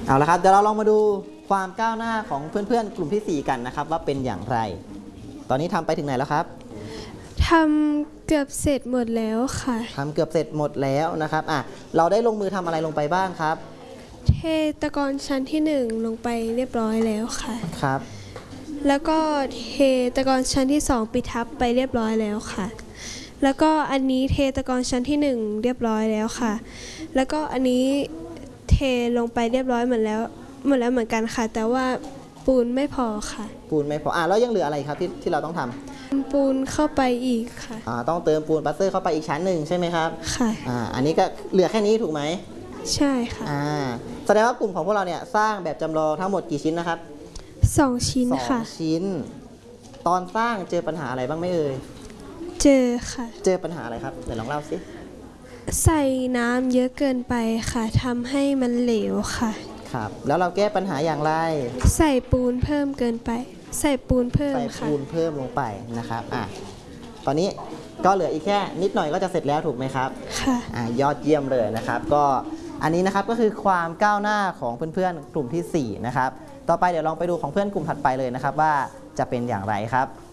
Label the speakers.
Speaker 1: เอาละครับเดี๋ยวเราลองมาดูความก้าวหน้าของเพื่อนๆกลุ่มที่4กันนะครับว่าเป็นอย่างไรตอนนี้ทำไปถึงไหนแล้วครับ
Speaker 2: ทำเกือบเสร็จหมดแล้วค่ะ
Speaker 1: ทำเกือบเสร็จหมดแล้วนะครับเราได้ลงมือทำอะไรลงไปบ้างครับ
Speaker 2: เทตะกอนชั้นที่1ลงไปเรียบร้อยแล้วค่ะ
Speaker 1: ครับ
Speaker 2: แล้วก็เทตะกอนชั้นที่2ปิดทับไปเรียบร้อยแล้วค่ะแล้วก็อันนี้เทตะกอนชั้นที่1เรียบร้อยแล้วค่ะแล้วก็อันนี้เทลงไปเรียบร้อยเหมือนเหมือนกันค่ะแต่ว่าปูนไม่พอค่ะ
Speaker 1: ปูนไม่พอแล้วยังเหลืออะไรครับที่เราต้องทำ
Speaker 2: ปูนเข้าไปอีกค่ะ
Speaker 1: ต้องเติมปูนปลาสเตอร์เข้าไปอีกชั้นหนึ่งใช่ไหมครับ
Speaker 2: ค่ะ
Speaker 1: อันนี้ก็เหลือแค่นี้ถูกไหม
Speaker 2: ใช่ค่ะ
Speaker 1: แสดงว่ากลุ่มของพวกเราเนี่ยสร้างแบบจำลองทั้งหมดกี่ชิ้นนะครับ
Speaker 2: 2 ชิ้นค่ะ
Speaker 1: 2 ชิ้นตอนสร้างเจอปัญหาอะไรบ้างไหมเอ่ย
Speaker 2: เจอค่ะ
Speaker 1: เจอปัญหาอะไรครับเดี๋ยวลองเล่าสิ
Speaker 2: ใส่น้ำเยอะเกินไปค่ะทำให้มันเหลวค่ะ
Speaker 1: ครับแล้วเราแก้ปัญหาอย่างไร
Speaker 2: ใส่ปูนเพิ่มเกินไปใส่ปูนเพิ่มค่ะ
Speaker 1: ใส่ปูนเพิ่มลงไปนะครับตอนนี้ก็เหลืออีกแค่นิดหน่อยก็จะเสร็จแล้วถูกไหมครับ
Speaker 2: ค่ะ
Speaker 1: ยอดเยี่ยมเลยนะครับก็อันนี้นะครับก็คือความก้าวหน้าของเพื่อนๆกลุ่มที่4นะครับต่อไปเดี๋ยวลองไปดูของเพื่อนกลุ่มถัดไปเลยนะครับว่าจะเป็นอย่างไรครับ